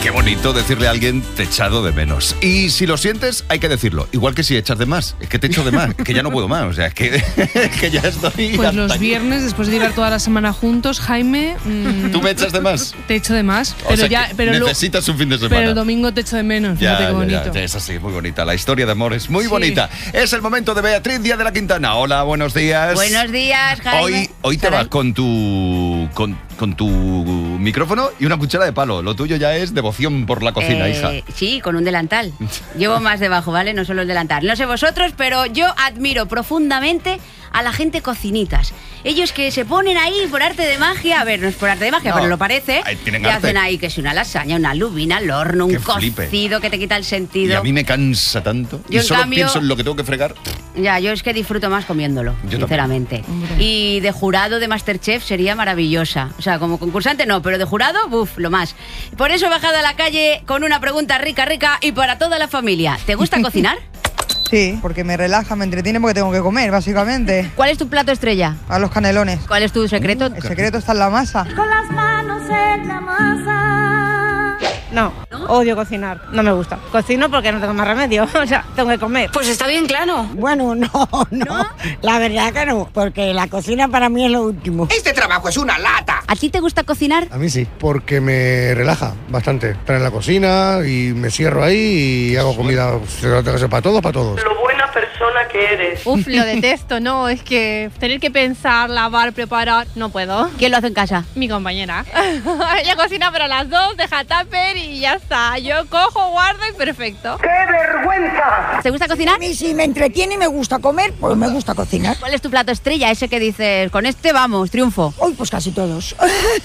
Qué bonito decirle a alguien te he echado de menos. Y si lo sientes, hay que decirlo. Igual que si echas de más. Es que te echo de más. Es que ya no puedo más. O sea, es que ya estoy... Pues los viernes, después de llevar toda la semana juntos, Jaime... ¿Tú me echas de más? Te echo de más. O sea, necesitas un fin de semana. Pero el domingo te echo de menos. Fíjate qué bonito. Ya, es así, muy bonita. La historia de amor es muy bonita. Es el momento de Beatriz Díaz de la Quintana. Hola, buenos días. Buenos días, Jaime. Hoy te vas con tu micrófono y una cuchara de palo. Lo tuyo ya es devoción por la cocina, hija. Sí, con un delantal. Llevo más debajo, ¿vale? No solo el delantal. No sé vosotros, pero yo admiro profundamente a la gente cocinitas. Ellos que se ponen ahí por arte de magia. A ver, no es por arte de magia, pero lo parece. Y hacen ahí que es una lasaña, una lubina al horno, un cocido que te quita el sentido. Y a mí me cansa tanto. Yo, y solo cambio, pienso en lo que tengo que fregar. Ya, yo es que disfruto más comiéndolo, yo sinceramente. Y de jurado de MasterChef sería maravillosa. O sea, como concursante no, pero de jurado, lo más. Por eso he bajado a la calle con una pregunta rica y para toda la familia. ¿Te gusta cocinar? Sí, porque me relaja, me entretiene porque tengo que comer, básicamente. ¿Cuál es tu plato estrella? A los canelones. ¿Cuál es tu secreto? El secreto está en la masa. Con las manos en la masa. No, odio cocinar, no me gusta. Cocino porque no tengo más remedio, o sea, tengo que comer. Pues está bien claro. Bueno, no, la verdad que no, porque la cocina para mí es lo último. Este trabajo es una lata. ¿A ti te gusta cocinar? A mí sí, porque me relaja bastante. Estar en la cocina y me cierro ahí y hago comida, para todos, para todos. Lo buena persona que eres. Uf, lo detesto, no, es que tener que pensar, lavar, preparar, no puedo. ¿Quién lo hace en casa? Mi compañera. Ella cocina para las dos, deja tupper y ya está. Yo cojo, guardo y perfecto. ¡Qué vergüenza! ¿Te gusta cocinar? A mí sí me entretiene y me gusta comer, pues me gusta cocinar. ¿Cuál es tu plato estrella? Ese que dices, con este vamos, triunfo. Uy, pues casi todos.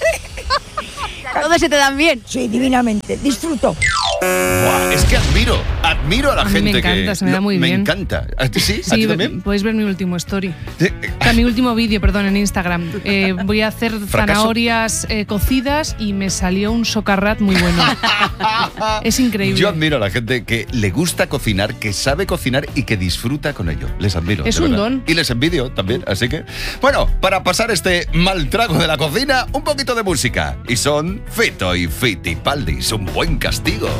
¿Todos se te dan bien? Sí, divinamente, disfruto. Buah, es que admiro a la gente me encanta, que... se me da muy bien. Me encanta. ¿A ti sí? ¿A ti también? Podéis ver mi último story. O sea, mi último vídeo, perdón, en Instagram. Voy a hacer zanahorias cocidas y me salió un socarrat muy bueno. Es increíble. Yo admiro a la gente que le gusta cocinar, que sabe cocinar y que disfruta con ello. Les admiro. Es de un verdad. don. Y les envidio también, así que... Bueno, para pasar este mal trago de la cocina, un poquito de música. Y son Fito y Fitipaldis, un buen castigo.